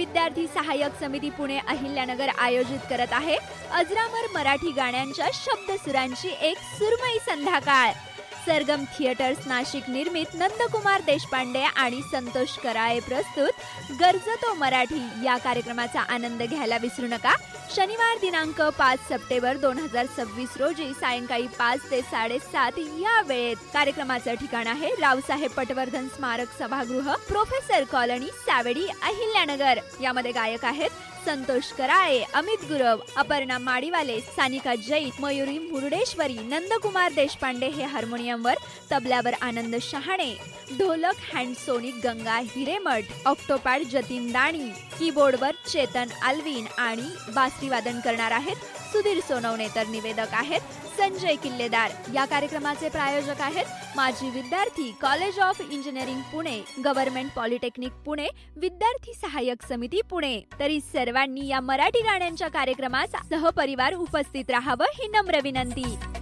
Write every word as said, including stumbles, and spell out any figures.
विद्यार्थी सहाय्यक समिती पुणे अहिल्यानगर आयोजित करत आहे अजरामर मराठी गाण्यांच्या शब्दसुरांची एक सुरमई संध्याकाळ. सरगम थिएटर्स नाशिक निर्मित नंदकुमार देशपांडे आणि संतोष कराळे प्रस्तुत गरजतो मराठी या कार्यक्रमाचा आनंद घ्यायला विसरू नका. शनिवार दिनांक पाच सप्टेंबर दोन हजार सव्वीस रोजी सायंकाळी पाच ते साडेसात या वेळेत. कार्यक्रमाचं ठिकाण आहे रावसाहेब पटवर्धन स्मारक सभागृह, प्रोफेसर कॉलनी, सावेडी, अहिल्यानगर. यामध्ये गायक आहेत संतोष कराळे, अमित गुरव, अपर्णा माडीवाले, सानिका जैत, मयुरी मुरुडेश्वरी, नंदकुमार देशपांडे हे हार्मोनियमवर, तबल्यावर आनंद शहाणे, ढोलक hand sonic Ganga Hiremath, Octopad Jatin दाणी, कीबोर्डवर चेतन आल्विन आणि बासरी वादन करणार आहेत सुधीर सोनवणे. तर निवेदक आहेत संजय किल्लेदार. या कार्यक्रमाचे प्रायोजक आहेत माजी विद्यार्थी, college of engineering Pune, government polytechnic Pune, विद्यार्थी सहाय्यक समिती पुणे. तरी सर्वांनी या मराठी गाण्यांच्या कार्यक्रमास सहपरिवार उपस्थित राहावं ही नम्र विनंती.